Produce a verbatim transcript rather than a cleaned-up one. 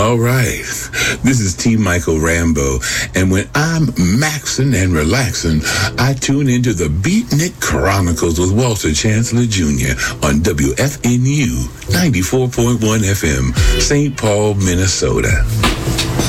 All right. This is T. Michael Rambo. And when I'm maxing and relaxing, I tune into the Beatnik Chronicles with Walter Chancellor Junior on W F N U ninety-four point one F M, Saint Paul, Minnesota.